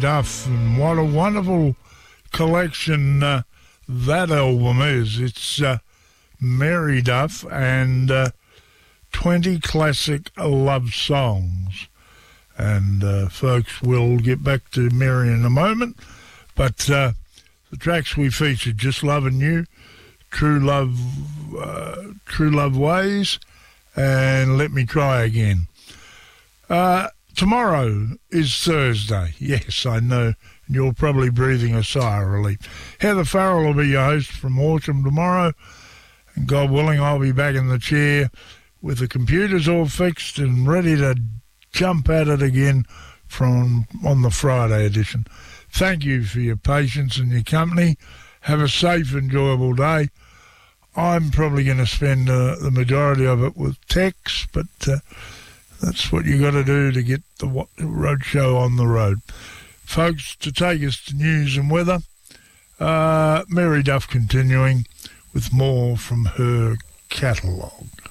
Duff, and what a wonderful collection that album is. It's Mary Duff and 20 classic love songs. And folks, we'll get back to Mary in a moment, but the tracks we featured: Just Loving You, True Love Ways, and Let Me Try Again. Tomorrow is Thursday. Yes, I know. You're probably breathing a sigh of relief. Heather Farrell will be your host from Horsham tomorrow. And God willing, I'll be back in the chair with the computers all fixed and ready to jump at it again on the Friday edition. Thank you for your patience and your company. Have a safe, enjoyable day. I'm probably going to spend the majority of it with text, but that's what you got to do to get the road show on the road. Folks, to take us to news and weather, Mary Duff continuing with more from her catalogue.